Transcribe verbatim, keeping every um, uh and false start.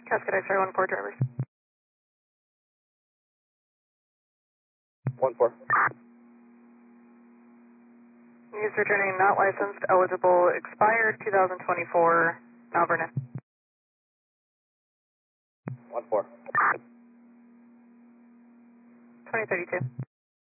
Cascade X-ray one four drivers. one four. Use returning not licensed, eligible, expired two thousand twenty-four, Mount Vernon. one four. twenty thirty-two.